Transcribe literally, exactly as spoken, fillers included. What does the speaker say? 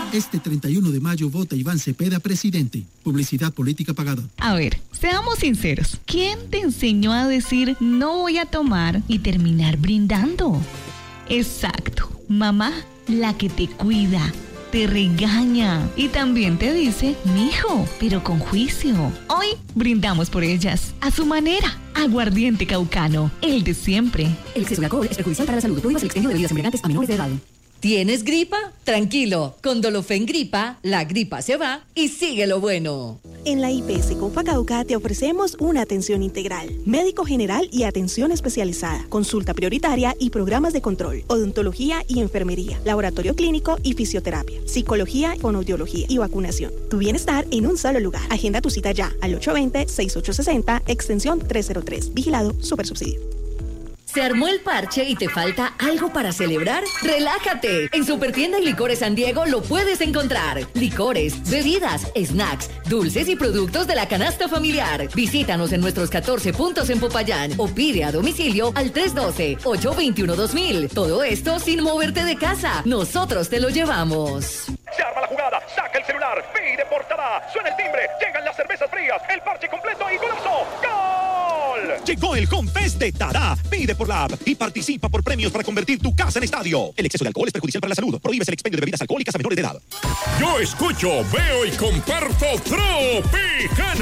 Este treinta y uno de mayo vota Iván Cepeda presidente. Publicidad política pagada. A ver, seamos sinceros. ¿Quién te enseñó a decir no voy a tomar y terminar brindando? Exacto, mamá, la que te cuida, te regaña y también te dice, mijo, pero con juicio. Hoy brindamos por ellas, a su manera. Aguardiente Caucano, el de siempre. El exceso de alcohol es perjudicial para la salud. Prohíbas el expendio de bebidas embriagantes a menores de edad. ¿Tienes gripa? Tranquilo, con Dolofen Gripa, la gripa se va y sigue lo bueno. En la I P S Copa Cauca te ofrecemos una atención integral, médico general y atención especializada, consulta prioritaria y programas de control, odontología y enfermería, laboratorio clínico y fisioterapia, psicología, fonoaudiología y vacunación. Tu bienestar en un solo lugar. Agenda tu cita ya al ocho dos cero, seis ocho seis cero, extensión trescientos tres. Vigilado, Supersubsidio. ¿Se armó el parche y te falta algo para celebrar? ¡Relájate! En Supertienda y Licores San Diego lo puedes encontrar. Licores, bebidas, snacks, dulces y productos de la canasta familiar. Visítanos en nuestros catorce puntos en Popayán o pide a domicilio al tres uno dos, ocho dos uno, dos mil. Todo esto sin moverte de casa. Nosotros te lo llevamos. Se arma la jugada, saca el celular, pide portada, suena el timbre, llegan las cervezas frías, el parche completo y golazo. ¡Gol! Llegó el Confest de Dada. Pide por la app y participa por premios para convertir tu casa en estadio. El exceso de alcohol es perjudicial para la salud. Prohíbes el expendio de bebidas alcohólicas a menores de edad. Yo escucho, veo y comparto Tropicana.